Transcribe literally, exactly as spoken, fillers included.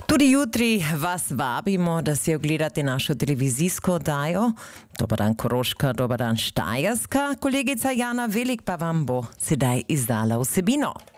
Tudi jutri vas vabimo, da si ogledate našo televizijsko oddajo. Dober dan Koroška, dober dan Štajerska. Kolegica Jana Velik pa vam bo sedaj izdala vsebino.